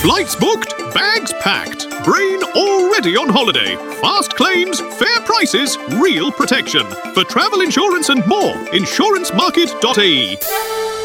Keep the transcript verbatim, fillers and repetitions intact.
Flights booked, bags packed, brain already on holiday. Fast claims, fair prices, real protection. For travel insurance and more, insurance market dot A E.